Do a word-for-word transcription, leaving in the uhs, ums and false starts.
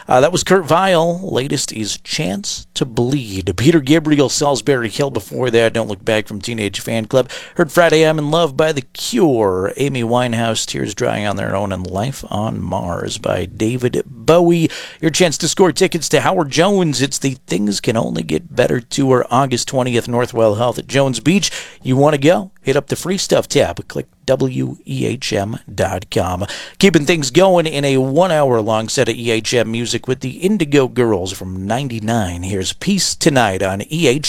Uh, that was Kurt Vile. Latest is Chance to Bleed. Peter Gabriel, Salisbury Hill before that. Don't Look Back from Teenage Fan Club. Heard Friday I'm in Love by The Cure. Amy Winehouse, Tears Drying on Their Own, and Life on Mars by David Bowie. Your chance to score tickets to Howard Jones. It's the Things Can Only Get Better Tour, August twentieth, Northwell Health at Jones Beach. You want to go? Hit up the Free Stuff tab. Click W E H M dot com. Keeping things going in a one-hour-long set of E H M music with the Indigo Girls from ninety-nine. Here's Peace Tonight on E H M.